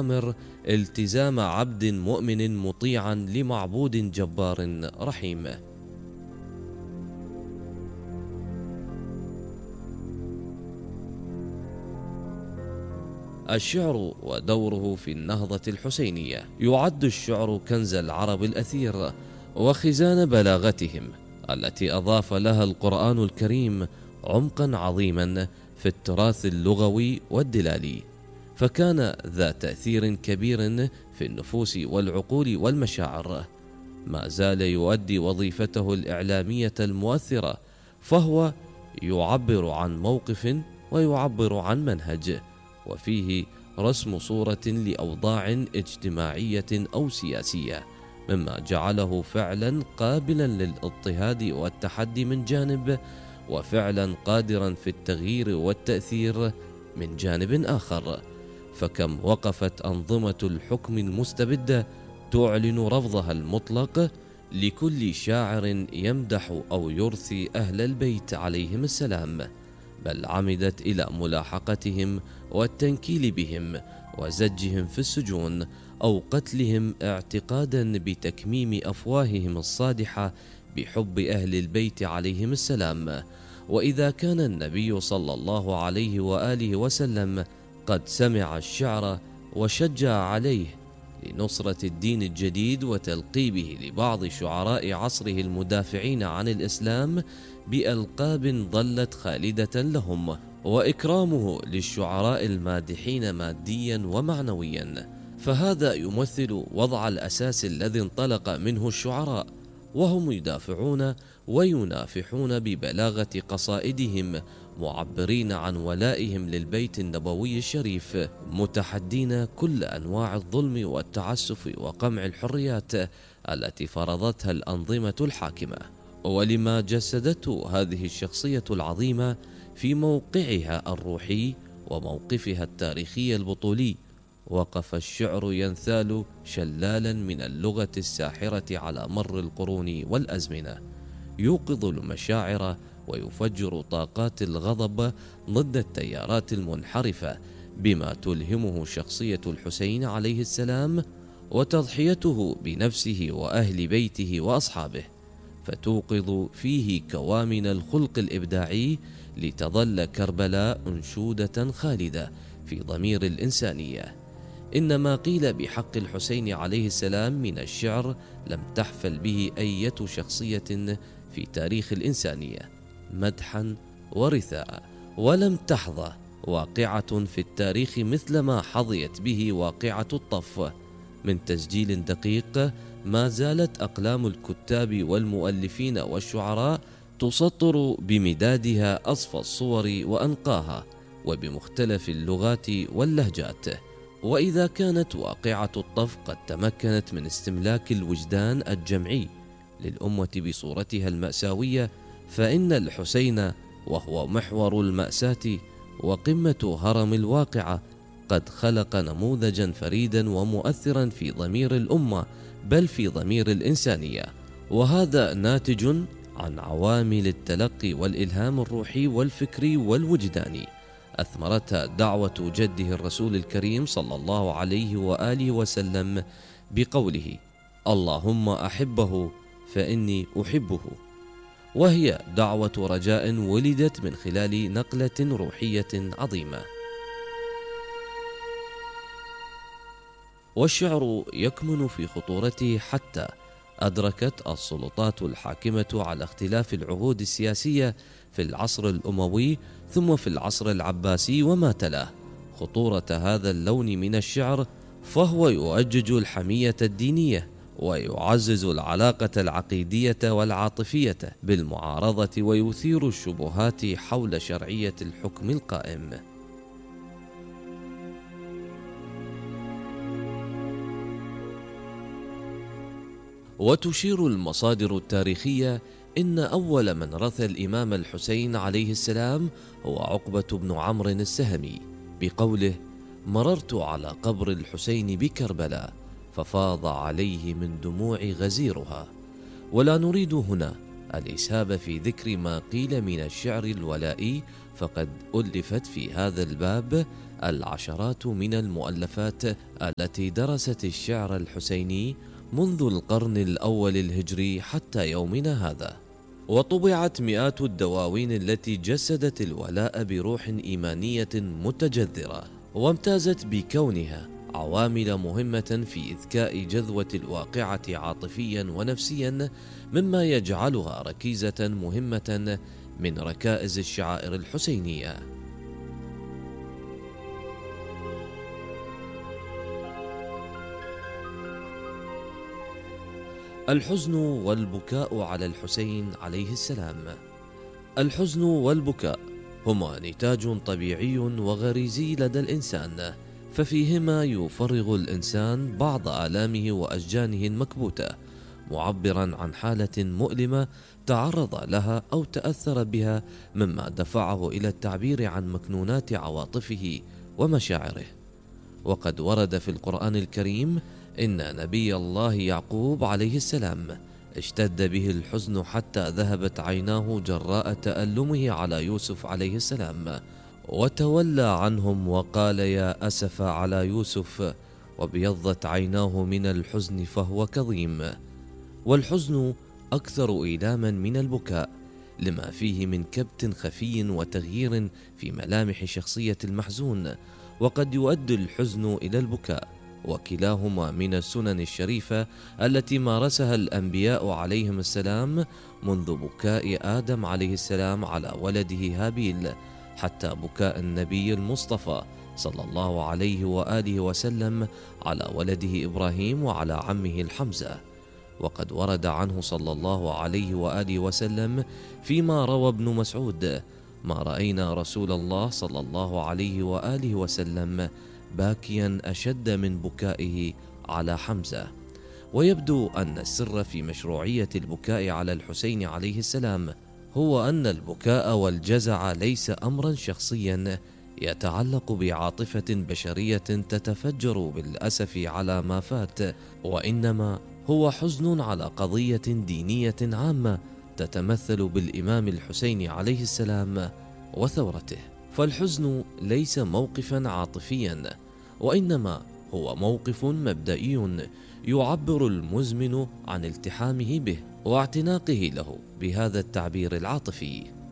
التزام عبد مؤمن مطيعا لمعبود جبار رحيم. الشعر ودوره في النهضة الحسينية. يعد الشعر كنز العرب الأثير وخزان بلاغتهم، التي أضاف لها القرآن الكريم عمقا عظيما في التراث اللغوي والدلالي، فكان ذا تأثير كبير في النفوس والعقول والمشاعر. ما زال يؤدي وظيفته الإعلامية المؤثرة، فهو يعبر عن موقف ويعبر عن منهج، وفيه رسم صورة لأوضاع اجتماعية أو سياسية، مما جعله فعلا قابلا للاضطهاد والتحدي من جانب، وفعلا قادرا في التغيير والتأثير من جانب آخر. فكم وقفت أنظمة الحكم المستبدة تعلن رفضها المطلق لكل شاعر يمدح أو يرثي أهل البيت عليهم السلام، بل عمدت إلى ملاحقتهم والتنكيل بهم وزجهم في السجون أو قتلهم، اعتقادا بتكميم أفواههم الصادحة بحب أهل البيت عليهم السلام. وإذا كان النبي صلى الله عليه وآله وسلم قد سمع الشعر وشجع عليه لنصرة الدين الجديد وتلقيبه لبعض شعراء عصره المدافعين عن الإسلام بألقاب ظلت خالدة لهم، وإكرامه للشعراء المادحين ماديا ومعنويا، فهذا يمثل وضع الأساس الذي انطلق منه الشعراء، وهم يدافعون وينافحون ببلاغة قصائدهم، معبرين عن ولائهم للبيت النبوي الشريف، متحدين كل أنواع الظلم والتعسف وقمع الحريات التي فرضتها الأنظمة الحاكمة. ولما جسدته هذه الشخصية العظيمة في موقعها الروحي وموقفها التاريخي البطولي، وقف الشعر ينثال شلالا من اللغة الساحرة على مر القرون والأزمنة، يوقظ المشاعر ويفجر طاقات الغضب ضد التيارات المنحرفة، بما تلهمه شخصية الحسين عليه السلام وتضحيته بنفسه وأهل بيته وأصحابه، فتوقظ فيه كوامن الخلق الإبداعي لتظل كربلاء أنشودة خالدة في ضمير الإنسانية. إن ما قيل بحق الحسين عليه السلام من الشعر لم تحفل به أية شخصية في تاريخ الإنسانية مدحا ورثاء، ولم تحظى واقعة في التاريخ مثل ما حظيت به واقعة الطف من تسجيل دقيق. ما زالت أقلام الكتاب والمؤلفين والشعراء تسطر بمدادها أصفى الصور وأنقاها، وبمختلف اللغات واللهجات. وإذا كانت واقعة الطف قد تمكنت من استملاك الوجدان الجمعي للأمة بصورتها المأساوية، فإن الحسين وهو محور المأساة وقمة هرم الواقعة قد خلق نموذجا فريدا ومؤثرا في ضمير الأمة، بل في ضمير الإنسانية، وهذا ناتج عن عوامل التلقي والإلهام الروحي والفكري والوجداني أثمرتها دعوة جده الرسول الكريم صلى الله عليه وآله وسلم بقوله: اللهم أحبه فإني أحبه، وهي دعوة رجاء ولدت من خلال نقلة روحية عظيمة. والشعر يكمن في خطورته حتى أدركت السلطات الحاكمة على اختلاف العهود السياسية في العصر الأموي ثم في العصر العباسي وما تلاه خطورة هذا اللون من الشعر، فهو يؤجج الحمية الدينية ويعزز العلاقة العقيدية والعاطفية بالمعارضة، ويثير الشبهات حول شرعية الحكم القائم. وتشير المصادر التاريخية إن أول من رثى الإمام الحسين عليه السلام هو عقبة بن عمرو السهمي بقوله: مررت على قبر الحسين بكربلاء ففاض عليه من دموع غزيرها. ولا نريد هنا الإسهاب في ذكر ما قيل من الشعر الولائي، فقد ألفت في هذا الباب العشرات من المؤلفات التي درست الشعر الحسيني منذ القرن الأول الهجري حتى يومنا هذا، وطبعت مئات الدواوين التي جسدت الولاء بروح إيمانية متجذرة، وامتازت بكونها عوامل مهمة في إذكاء جذوة الواقعة عاطفيا ونفسيا، مما يجعلها ركيزة مهمة من ركائز الشعائر الحسينية. الحزن والبكاء على الحسين عليه السلام. الحزن والبكاء هما نتاج طبيعي وغريزي لدى الإنسان، ففيهما يفرغ الإنسان بعض آلامه وأشجانه المكبوتة، معبرا عن حالة مؤلمة تعرض لها أو تأثر بها، مما دفعه إلى التعبير عن مكنونات عواطفه ومشاعره. وقد ورد في القرآن الكريم إن نبي الله يعقوب عليه السلام اشتد به الحزن حتى ذهبت عيناه جراء تألمه على يوسف عليه السلام، وتولى عنهم وقال يا أسف على يوسف، وابيضت عيناه من الحزن فهو كظيم. والحزن أكثر إيلاما من البكاء، لما فيه من كبت خفي وتغيير في ملامح شخصية المحزون، وقد يؤدي الحزن إلى البكاء، وكلاهما من السنن الشريفة التي مارسها الأنبياء عليهم السلام، منذ بكاء آدم عليه السلام على ولده هابيل، حتى بكاء النبي المصطفى صلى الله عليه وآله وسلم على ولده إبراهيم وعلى عمه الحمزة. وقد ورد عنه صلى الله عليه وآله وسلم فيما روى ابن مسعود: ما رأينا رسول الله صلى الله عليه وآله وسلم باكيا أشد من بكائه على حمزة. ويبدو أن السر في مشروعية البكاء على الحسين عليه السلام هو أن البكاء والجزع ليس أمرا شخصيا يتعلق بعاطفة بشرية تتفجر بالأسف على ما فات، وإنما هو حزن على قضية دينية عامة تتمثل بالإمام الحسين عليه السلام وثورته. فالحزن ليس موقفا عاطفيا، وإنما هو موقف مبدئي يعبر المزمن عن التحامه به واعتناقه له بهذا التعبير العاطفي.